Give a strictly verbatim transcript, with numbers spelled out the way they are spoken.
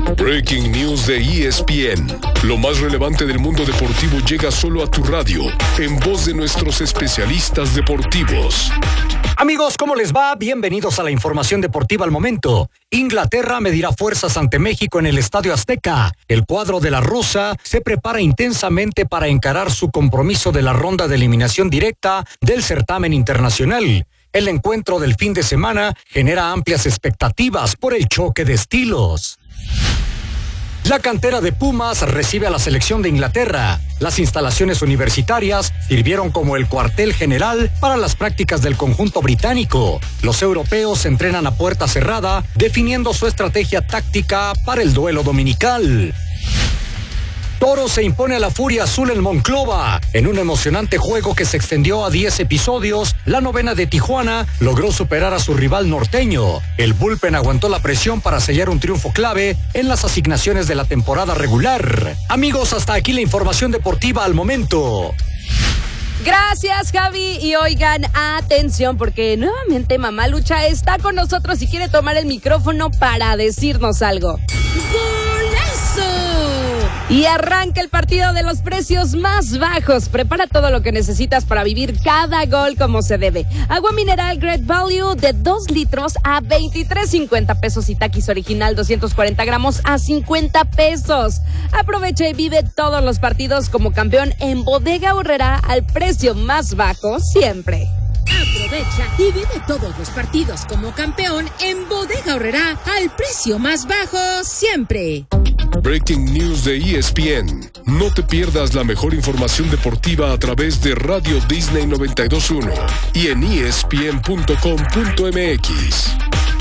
Breaking News de E S P N. Lo más relevante del mundo deportivo llega solo a tu radio, en voz de nuestros especialistas deportivos. Amigos, ¿cómo les va? Bienvenidos a la información deportiva al momento. Inglaterra medirá fuerzas ante México en el Estadio Azteca. El cuadro de la rusa se prepara intensamente para encarar su compromiso de la ronda de eliminación directa del certamen internacional. El encuentro del fin de semana genera amplias expectativas por el choque de estilos. La cantera de Pumas recibe a la selección de Inglaterra. Las instalaciones universitarias sirvieron como el cuartel general para las prácticas del conjunto británico. Los europeos se entrenan a puerta cerrada, definiendo su estrategia táctica para el duelo dominical. Toro se impone a la Furia Azul en Monclova. En un emocionante juego que se extendió a diez episodios, la novena de Tijuana logró superar a su rival norteño. El bullpen aguantó la presión para sellar un triunfo clave en las asignaciones de la temporada regular. Amigos, hasta aquí la información deportiva al momento. Gracias, Javi. Y oigan, atención, porque nuevamente Mamá Lucha está con nosotros y quiere tomar el micrófono para decirnos algo. ¡Golazo! Y arranca el partido de los precios más bajos. Prepara todo lo que necesitas para vivir cada gol como se debe. Agua mineral Great Value de dos litros a veintitrés cincuenta pesos y Takis original doscientos cuarenta gramos a cincuenta pesos. Aprovecha y vive todos los partidos como campeón en Bodega Aurrerá al precio más bajo siempre. Aprovecha y vive todos los partidos como campeón en Bodega Aurrerá al precio más bajo siempre. Breaking News de E S P N. No te pierdas la mejor información deportiva a través de Radio Disney noventa y dos punto uno y en E S P N punto com punto M X.